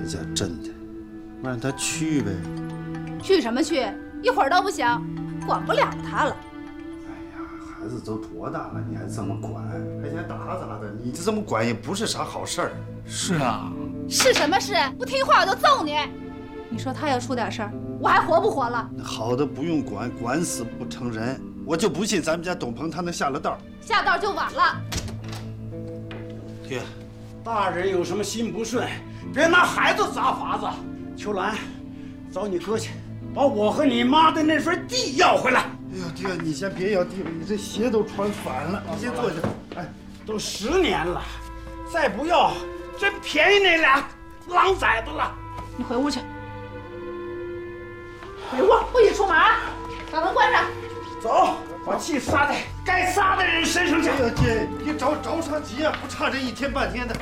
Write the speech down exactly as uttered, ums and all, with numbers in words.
这家真的，我让他去呗。 去什么去？一会儿都不行，管不了他了。 哎呀，孩子都多大了，你还这么管？还想打咋的？你这么管也不是啥好事儿。 是啊， 是什么事？不听话我就揍你！你说他要出点事儿，我还活不活了？ 好的不用管，管死不成人。我就不信咱们家董鹏他能下了道。 下道就晚了。 爹， 大人有什么心不顺，别拿孩子砸法子。秋兰，找你哥去，把我和你妈的那份地要回来。 哎呦，爹，你先别要地了，你这鞋都穿反了。你先坐下。哎， 都十年了，再不要，真便宜那俩狼崽子了。 你回屋去。回屋，不许出门，把门关上。 走，把气撒在该撒的人身上去。 哎呀，爹，你着着啥急啊？不差这一天半天的。